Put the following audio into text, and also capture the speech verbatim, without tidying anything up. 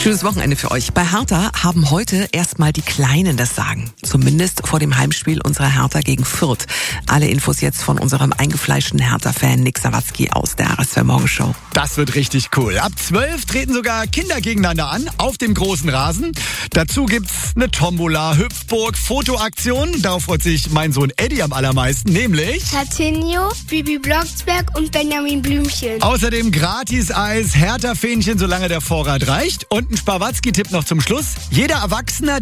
Schönes Wochenende für euch. Bei Hertha haben heute erstmal die Kleinen das Sagen. Zumindest vor dem Heimspiel unserer Hertha gegen Fürth. Alle Infos jetzt von unserem eingefleischten Hertha-Fan Nick Sawatzki aus der R S V Morgenshow. Das wird richtig cool. Ab zwölf treten sogar Kinder gegeneinander an auf dem großen Rasen. Dazu gibt's eine Tombola, Hüpfburg, Fotoaktion. Darauf freut sich mein Sohn Eddie am allermeisten, nämlich Tatinho, Bibi Blocksberg und Benjamin Blümchen. Außerdem Gratis-Eis, Hertha-Fähnchen, solange der Vorrat reicht. Und ein Spawatzki-Tipp noch zum Schluss. Jeder Erwachsener,